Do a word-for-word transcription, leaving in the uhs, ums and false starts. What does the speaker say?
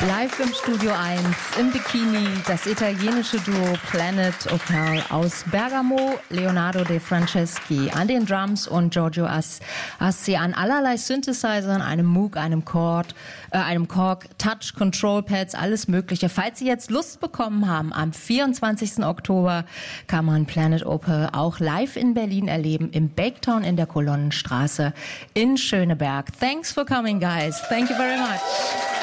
Live im Studio eins, im Bikini, das italienische Duo Planet Opal aus Bergamo, Leonardo De Franceschi an den Drums und Giorgio Assi an allerlei Synthesizern, einem Moog, einem Chord, äh, einem Korg, Touch, Control Pads, alles Mögliche. Falls Sie jetzt Lust bekommen haben, am vierundzwanzigsten Oktober kann man Planet Opal auch live in Berlin erleben, im Baketown in der Kolonnenstraße in Schöneberg. Thanks for coming, guys. Thank you very much.